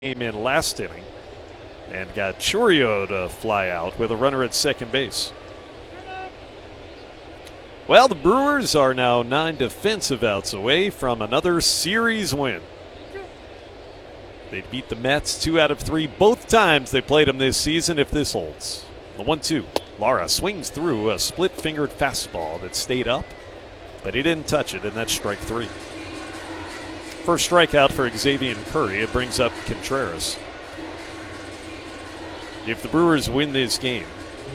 came in last inning and got Chourio to fly out with a runner at second base. Well, the Brewers are now 9 defensive outs away from another series win. They beat the Mets 2 out of 3 both times they played them this season if this holds. The 1-2. Lara swings through a split-fingered fastball that stayed up, but he didn't touch it, and that's strike 3. First strikeout for Xavier Curry. It brings up Contreras. If the Brewers win this game,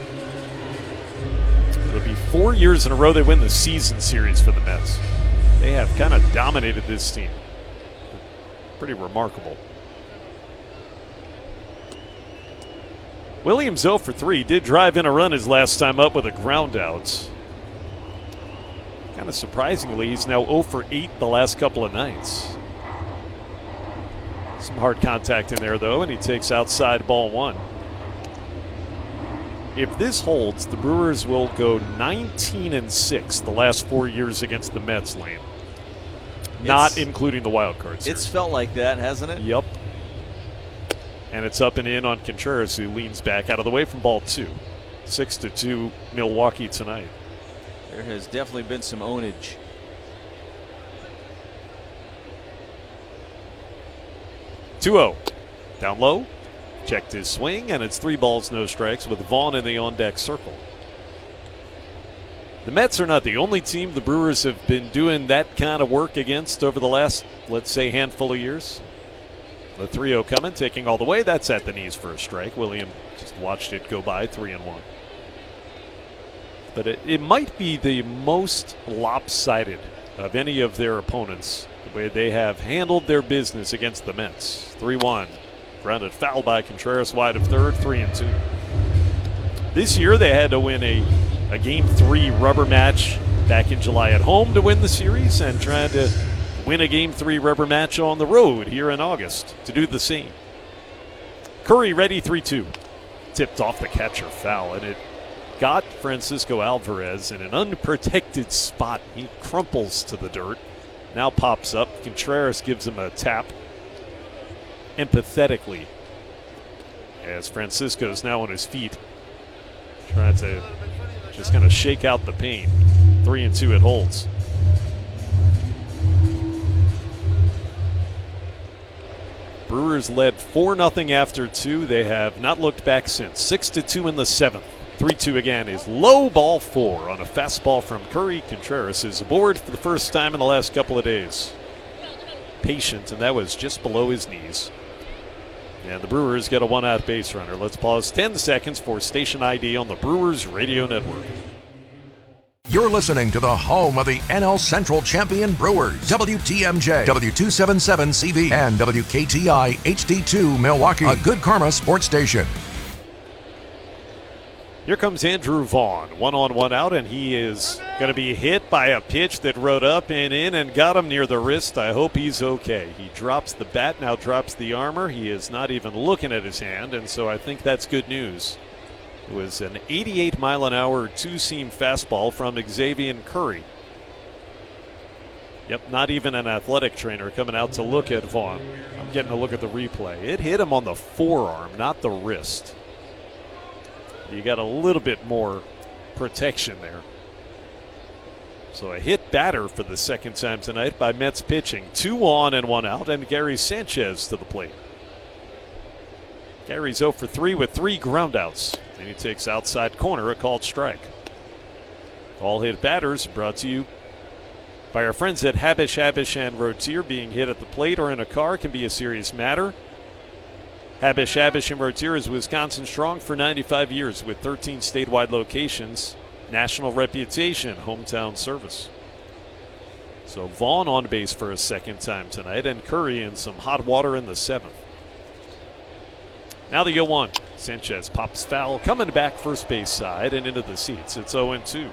it'll be 4 years in a row they win the season series for the Mets. They have kind of dominated this team. Pretty remarkable. Williams 0 for 3. Did drive in a run his last time up with a ground out. Kind of surprisingly, he's now 0 for 8 the last couple of nights. Some hard contact in there, though, and he takes outside ball 1. If this holds, the Brewers will go 19-6 the last 4 years against the Mets, Lane. Not including the wild card series. It's felt like that, hasn't it? Yep. And it's up and in on Contreras, who leans back out of the way from ball 2. 6-2 Milwaukee tonight. There has definitely been some ownage. 2-0. Down low. Checked his swing, and it's 3 balls, no strikes with Vaughn in the on-deck circle. The Mets are not the only team the Brewers have been doing that kind of work against over the last, let's say, handful of years. The 3-0 coming, taking all the way. That's at the knees for a strike. William just watched it go by, 3-1. But it might be the most lopsided of any of their opponents, the way they have handled their business against the Mets. 3-1. Grounded foul by Contreras wide of third, 3-2. This year they had to win a Game 3 rubber match back in July at home to win the series, and trying to win a Game 3 rubber match on the road here in August to do the same. Curry ready, 3-2. Tipped off the catcher, foul, and it got Francisco Alvarez in an unprotected spot. He crumples to the dirt, now pops up. Contreras gives him a tap empathetically as Francisco is now on his feet, trying to just kind of shake out the pain. 3-2 it holds. Brewers led 4-0 after 2. They have not looked back since. 6-2 in the 7th. 3-2 again is low, ball 4 on a fastball from Curry. Contreras is aboard for the first time in the last couple of days. Patient, and that was just below his knees. And the Brewers get a 1-out base runner. Let's pause 10 seconds for station ID on the Brewers Radio Network. You're listening to the home of the NL Central champion Brewers, WTMJ, W277CV, and WKTI HD2 Milwaukee, a Good Karma sports station. Here comes Andrew Vaughn, 1 on 1 out, and he is going to be hit by a pitch that rode up and in and got him near the wrist. I hope he's okay. He drops the bat, now drops the armor. He is not even looking at his hand, and so I think that's good news. It was an 88-mile-an-hour two-seam fastball from Xavier Curry. Yep, not even an athletic trainer coming out to look at Vaughn. I'm getting a look at the replay. It hit him on the forearm, not the wrist. You got a little bit more protection there. So a hit batter for the second time tonight by Mets pitching. 2 on and 1 out, and Gary Sanchez to the plate. Gary's 0 for 3 with 3 groundouts. And he takes outside corner, a called strike. All hit batters brought to you by our friends at Habish, and Rotier. Being hit at the plate or in a car can be a serious matter. Habish, and Rotier is Wisconsin strong for 95 years with 13 statewide locations, national reputation, hometown service. So Vaughn on base for a second time tonight, and Curry in some hot water in the 7th. Now the 0-1. Sanchez pops foul, coming back first base side and into the seats. It's 0-2.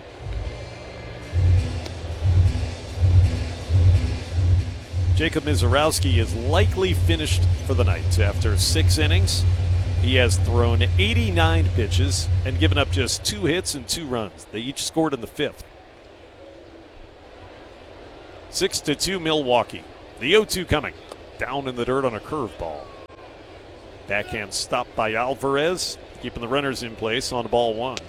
Jacob Mizorowski is likely finished for the night. After 6 innings, he has thrown 89 pitches and given up just 2 hits and 2 runs. They each scored in the 5th. 6-2 Milwaukee. The 0-2 coming. Down in the dirt on a curveball. Backhand stop by Alvarez, keeping the runners in place on ball one.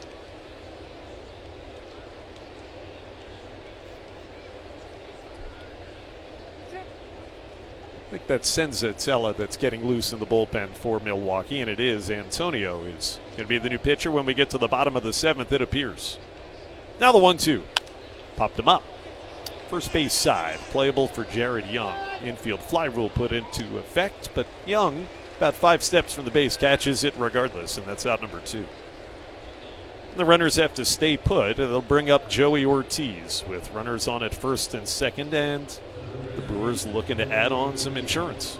I think that's Senzatella that's getting loose in the bullpen for Milwaukee, and it is. Antonio is going to be the new pitcher when we get to the bottom of the seventh, it appears. Now the 1-2. Popped him up. First base side, playable for Jared Young. Infield fly rule put into effect, but Young, about 5 steps from the base, catches it regardless, and that's out number 2. The runners have to stay put, and they'll bring up Joey Ortiz with runners on at first and second, and the Brewers looking to add on some insurance.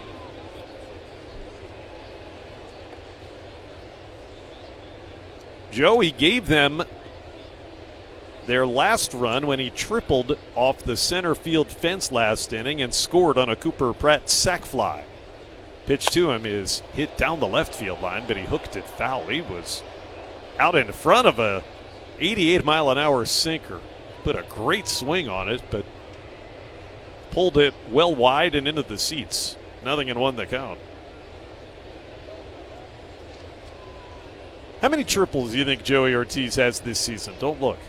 Joey gave them their last run when he tripled off the center field fence last inning and scored on a Cooper Pratt sac fly. Pitch to him is hit down the left field line, but he hooked it foul. He was out in front of a 88-mile-an-hour sinker. Put a great swing on it, but pulled it well wide and into the seats. Nothing and won the count. How many triples do you think Joey Ortiz has this season? Don't look.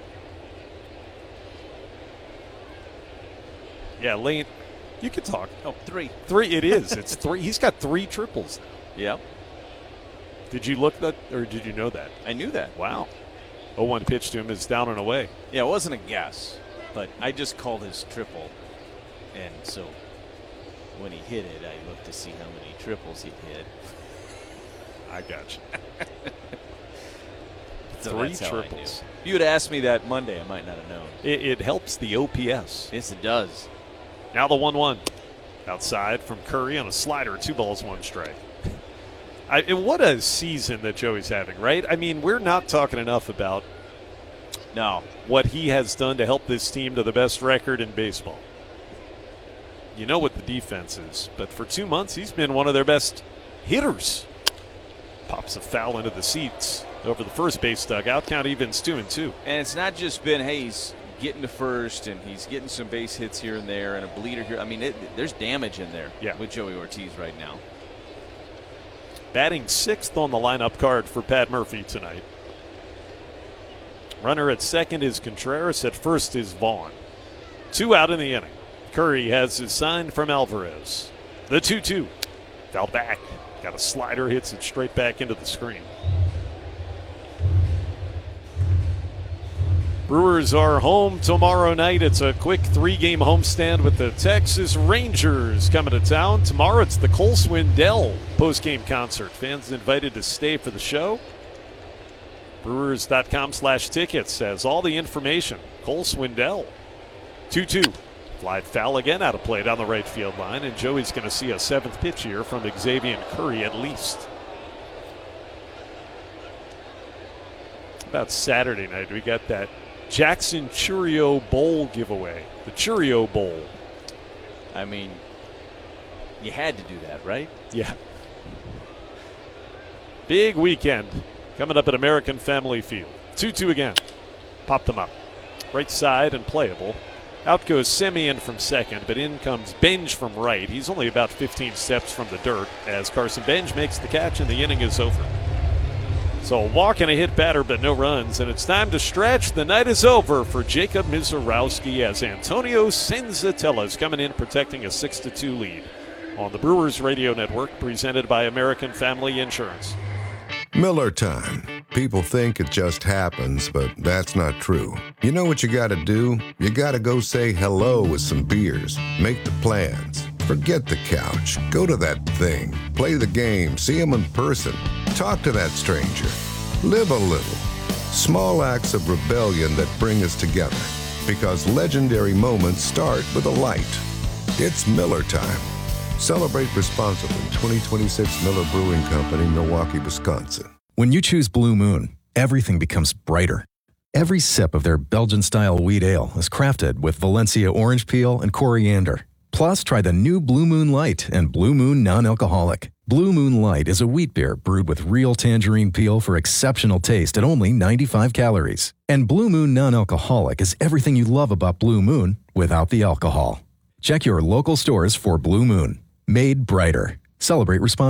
Yeah, Lane, you can talk. Oh, 3. 3, it is. It's 3. He's got 3 triples now. Yep. Did you look that, or did you know that? I knew that. Wow. 0-1 pitch to him is down and away. Yeah, it wasn't a guess, but I just called his triple. And so when he hit it, I looked to see how many triples he hit. I got you. So 3 triples. If you had asked me that Monday, I might not have known. It helps the OPS. Yes, it does. Now the 1-1. Outside from Curry on a slider, 2 balls, 1 strike. And what a season that Joey's having, right? I mean, we're not talking enough about what he has done to help this team to the best record in baseball. You know what the defense is, but for 2 months, he's been one of their best hitters. Pops a foul into the seats over the first base dugout. Count evens 2-2. And it's not just been, hey, he's getting to first and he's getting some base hits here and there and a bleeder here. I mean, there's damage in there with Joey Ortiz right now. Batting 6th on the lineup card for Pat Murphy tonight. Runner at second is Contreras. At first is Vaughn. 2 out in the inning. Curry has his sign from Alvarez. The 2-2. Foul back. Got a slider, hits it straight back into the screen. Brewers are home tomorrow night. It's a quick 3-game homestand with the Texas Rangers coming to town. Tomorrow it's the Cole Swindell post-game concert. Fans invited to stay for the show. Brewers.com/tickets has all the information. Cole Swindell. 2-2. Fly foul again out of play down the right field line, and Joey's going to see a 7th pitch here from Xavier Curry at least. About Saturday night, we got that Jackson Churio Bowl giveaway. The Churio Bowl. I mean, you had to do that, right? Yeah. Big weekend coming up at American Family Field. 2-2 again. Popped them up. Right side and playable. Out goes Semien from second, but in comes Benj from right. He's only about 15 steps from the dirt as Carson Benj makes the catch and the inning is over. So a walk and a hit batter, but no runs, and it's time to stretch. The night is over for Jacob Mizorowski as Antonio Senzatella is coming in protecting a 6-2 lead on the Brewers Radio Network, presented by American Family Insurance. Miller time. People think it just happens, but that's not true. You know what you gotta do? You gotta go say hello with some beers. Make the plans. Forget the couch. Go to that thing. Play the game. See them in person. Talk to that stranger. Live a little. Small acts of rebellion that bring us together. Because legendary moments start with a light. It's Miller time. Celebrate responsibly. 2026 Miller Brewing Company, Milwaukee, Wisconsin. When you choose Blue Moon, everything becomes brighter. Every sip of their Belgian-style wheat ale is crafted with Valencia orange peel and coriander. Plus, try the new Blue Moon Light and Blue Moon Non-Alcoholic. Blue Moon Light is a wheat beer brewed with real tangerine peel for exceptional taste at only 95 calories. And Blue Moon Non-Alcoholic is everything you love about Blue Moon without the alcohol. Check your local stores for Blue Moon. Made brighter. Celebrate responsibly.